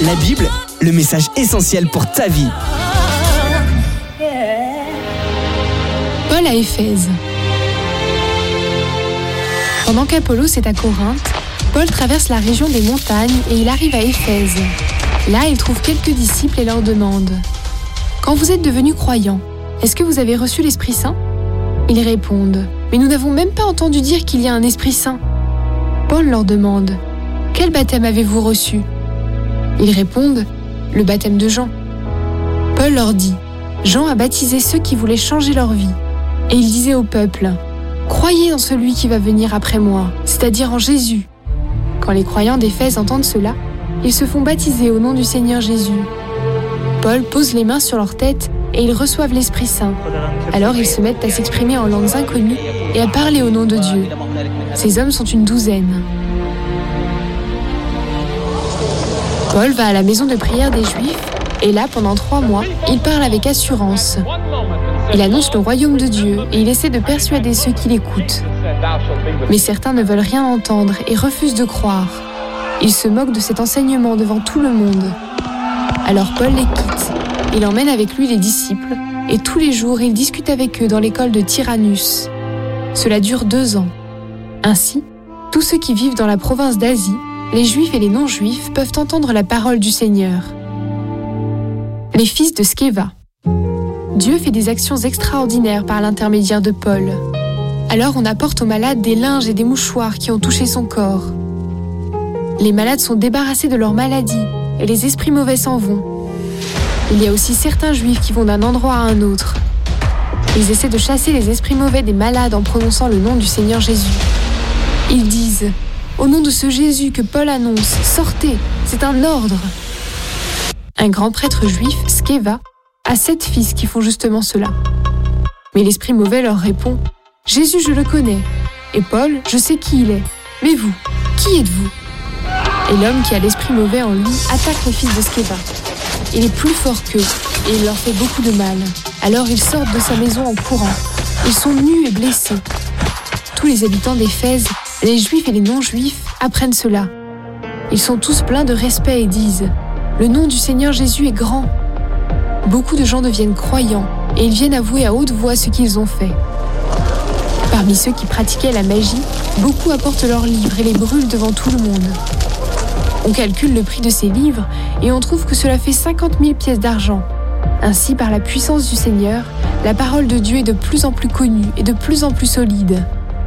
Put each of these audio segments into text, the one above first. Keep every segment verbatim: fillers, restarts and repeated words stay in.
La Bible, le message essentiel pour ta vie. Paul à Éphèse. Pendant qu'Apollos est à Corinthe, Paul traverse la région des montagnes et il arrive à Éphèse. Là, il trouve quelques disciples et leur demande « Quand vous êtes devenus croyants, est-ce que vous avez reçu l'Esprit Saint ?» Ils répondent « Mais nous n'avons même pas entendu dire qu'il y a un Esprit Saint. » Paul leur demande « Quel baptême avez-vous reçu ?» Ils répondent « Le baptême de Jean. » Paul leur dit « Jean a baptisé ceux qui voulaient changer leur vie. » Et il disait au peuple « Croyez en celui qui va venir après moi, c'est-à-dire en Jésus. » Quand les croyants d'Éphèse entendent cela, ils se font baptiser au nom du Seigneur Jésus. Paul pose les mains sur leur tête et ils reçoivent l'Esprit Saint. Alors ils se mettent à s'exprimer en langues inconnues et à parler au nom de Dieu. Ces hommes sont une douzaine. Paul va à la maison de prière des Juifs et là, pendant trois mois, il parle avec assurance. Il annonce le royaume de Dieu et il essaie de persuader ceux qui l'écoutent. Mais certains ne veulent rien entendre et refusent de croire. Il se moque de cet enseignement devant tout le monde. Alors Paul les quitte. Il emmène avec lui les disciples et tous les jours il discute avec eux dans l'école de Tyrannus. Cela dure deux ans. Ainsi, tous ceux qui vivent dans la province d'Asie, les Juifs et les non-Juifs, peuvent entendre la parole du Seigneur. Les fils de Sceva. Dieu fait des actions extraordinaires par l'intermédiaire de Paul. Alors on apporte aux malades des linges et des mouchoirs qui ont touché son corps. Les malades sont débarrassés de leur maladie et les esprits mauvais s'en vont. Il y a aussi certains Juifs qui vont d'un endroit à un autre. Ils essaient de chasser les esprits mauvais des malades en prononçant le nom du Seigneur Jésus. Ils disent « Au nom de ce Jésus que Paul annonce, sortez, c'est un ordre !» Un grand prêtre juif, Sceva, a sept fils qui font justement cela. Mais l'esprit mauvais leur répond « Jésus, je le connais, et Paul, je sais qui il est. Mais vous, qui êtes-vous » Et l'homme qui a l'esprit mauvais en lui attaque les fils de Sceva. Il est plus fort qu'eux, et il leur fait beaucoup de mal. Alors ils sortent de sa maison en courant. Ils sont nus et blessés. Tous les habitants d'Éphèse, les Juifs et les non-Juifs, apprennent cela. Ils sont tous pleins de respect et disent « Le nom du Seigneur Jésus est grand !» Beaucoup de gens deviennent croyants et ils viennent avouer à haute voix ce qu'ils ont fait. Parmi ceux qui pratiquaient la magie, beaucoup apportent leurs livres et les brûlent devant tout le monde. On calcule le prix de ces livres et on trouve que cela fait cinquante mille pièces d'argent. Ainsi, par la puissance du Seigneur, la parole de Dieu est de plus en plus connue et de plus en plus solide.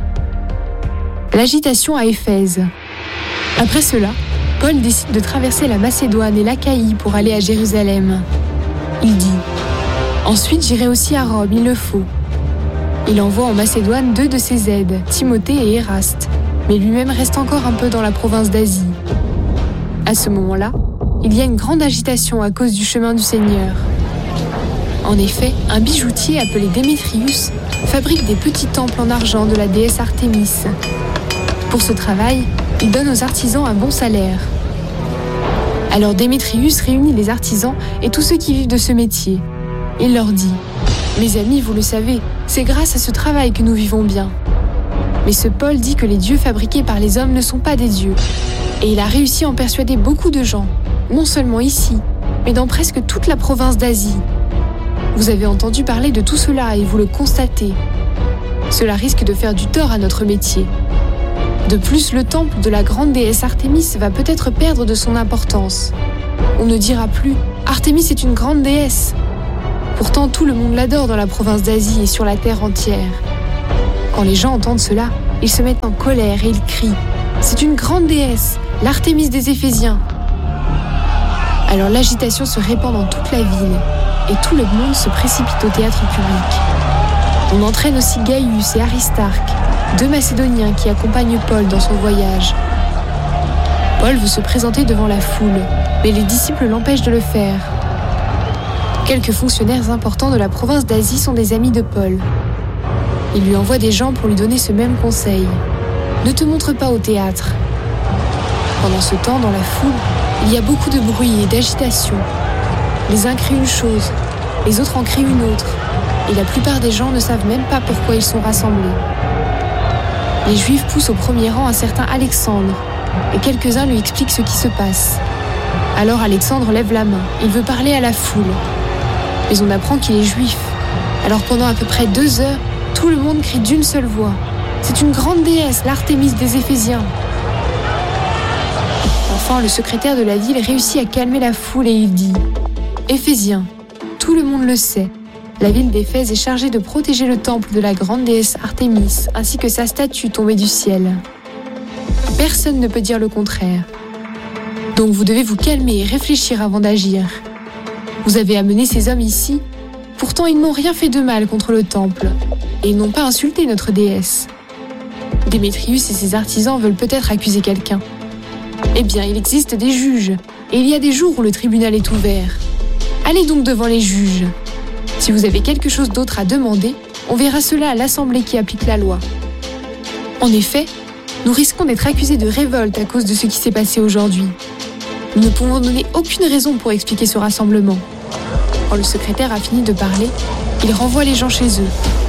L'agitation à Éphèse. Après cela, Paul décide de traverser la Macédoine et l'Achaïe pour aller à Jérusalem. Il dit « Ensuite j'irai aussi à Rome, il le faut. » Il envoie en Macédoine deux de ses aides, Timothée et Éraste, mais lui-même reste encore un peu dans la province d'Asie. À ce moment-là, il y a une grande agitation à cause du chemin du Seigneur. En effet, un bijoutier appelé Démétrius fabrique des petits temples en argent de la déesse Artémis. Pour ce travail, il donne aux artisans un bon salaire. Alors Démétrius réunit les artisans et tous ceux qui vivent de ce métier. Il leur dit « Mes amis, vous le savez, c'est grâce à ce travail que nous vivons bien. » Mais ce Paul dit que les dieux fabriqués par les hommes ne sont pas des dieux. Et il a réussi à en persuader beaucoup de gens, non seulement ici, mais dans presque toute la province d'Asie. Vous avez entendu parler de tout cela et vous le constatez. Cela risque de faire du tort à notre métier. De plus, le temple de la grande déesse Artémis va peut-être perdre de son importance. On ne dira plus « Artémis est une grande déesse ». Pourtant, tout le monde l'adore dans la province d'Asie et sur la terre entière. Quand les gens entendent cela, ils se mettent en colère et ils crient « C'est une grande déesse, l'Artémis des Éphésiens ». Alors l'agitation se répand dans toute la ville et tout le monde se précipite au théâtre public. On entraîne aussi Gaius et Aristarque, deux Macédoniens qui accompagnent Paul dans son voyage. Paul veut se présenter devant la foule, mais les disciples l'empêchent de le faire. Quelques fonctionnaires importants de la province d'Asie sont des amis de Paul. Ils lui envoient des gens pour lui donner ce même conseil. Ne te montre pas au théâtre. Pendant ce temps, dans la foule, il y a beaucoup de bruit et d'agitation. Les uns crient une chose, les autres en crient une autre, et la plupart des gens ne savent même pas pourquoi ils sont rassemblés. Les Juifs poussent au premier rang un certain Alexandre, et quelques-uns lui expliquent ce qui se passe. Alors Alexandre lève la main, il veut parler à la foule. Mais on apprend qu'il est juif. Alors pendant à peu près deux heures, tout le monde crie d'une seule voix. C'est une grande déesse, l'Artémis des Éphésiens. Enfin, le secrétaire de la ville réussit à calmer la foule et il dit « Éphésiens, tout le monde le sait. La ville d'Éphèse est chargée de protéger le temple de la grande déesse Artémis, ainsi que sa statue tombée du ciel. Personne ne peut dire le contraire. Donc vous devez vous calmer et réfléchir avant d'agir. Vous avez amené ces hommes ici, pourtant ils n'ont rien fait de mal contre le temple, et ils n'ont pas insulté notre déesse. Démétrius et ses artisans veulent peut-être accuser quelqu'un. Eh bien, il existe des juges, et il y a des jours où le tribunal est ouvert. Allez donc devant les juges. Si vous avez quelque chose d'autre à demander, on verra cela à l'Assemblée qui applique la loi. En effet, nous risquons d'être accusés de révolte à cause de ce qui s'est passé aujourd'hui. Nous ne pouvons donner aucune raison pour expliquer ce rassemblement. Quand le secrétaire a fini de parler, il renvoie les gens chez eux.